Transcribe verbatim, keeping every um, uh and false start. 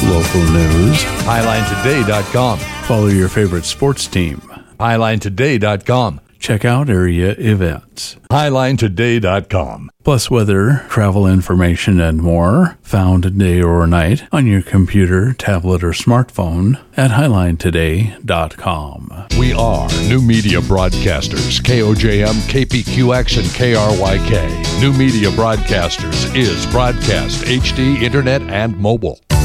local news. Highline Today dot com. Follow your favorite sports team. Highline Today dot com. Check out area events. Highline Today dot com. Plus weather, travel information, and more, found day or night on your computer, tablet, or smartphone at Highline Today dot com. We are New Media Broadcasters, K O J M, K P Q X, and K R Y K. New Media Broadcasters is broadcast, H D, internet, and mobile.